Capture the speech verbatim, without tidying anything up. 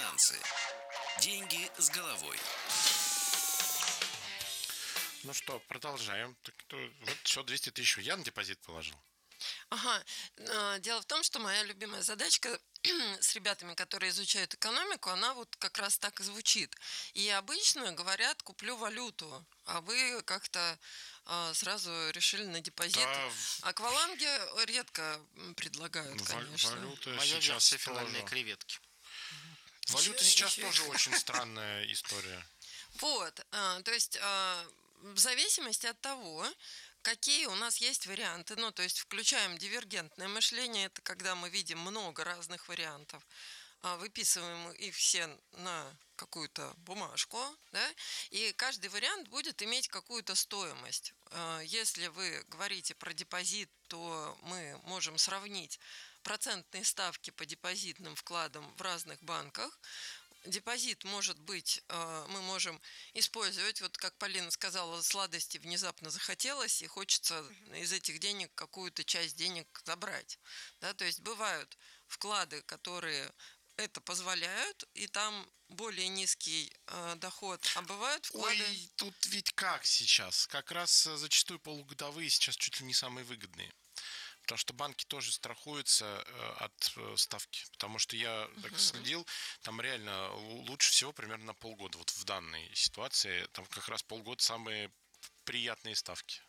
Финансы. Деньги с головой. Ну что, продолжаем. Так, вот еще двести тысяч я на депозит положил. Ага. Дело в том, что моя любимая задачка с ребятами, которые изучают экономику, она вот как раз так и звучит. И обычно говорят, куплю валюту, а вы как-то а, сразу решили на депозит. Да, Акваланги редко предлагают, вал- конечно. валюта Моя сейчас версия финальные тоже. креветки. Валюта Еще- сейчас еще- тоже очень странная история. Вот, а, то есть а, в зависимости от того, какие у нас есть варианты, ну, то есть включаем дивергентное мышление, это когда мы видим много разных вариантов, а, выписываем их все на какую-то бумажку, да, и каждый вариант будет иметь какую-то стоимость. А, Если вы говорите про депозит, то мы можем сравнить процентные ставки по депозитным вкладам в разных банках. Депозит может быть, э, мы можем использовать, вот как Полина сказала, сладости внезапно захотелось, и хочется из этих денег какую-то часть денег забрать. Да, то есть бывают вклады, которые это позволяют, и там более низкий э, доход, а бывают вклады... Ой, тут ведь как сейчас? Как раз э, зачастую полугодовые сейчас чуть ли не самые выгодные. Потому что банки тоже страхуются э, от э, ставки. Потому что я так Мгм. следил, там реально л- лучше всего примерно на полгода. Вот в данной ситуации там как раз полгода самые приятные ставки.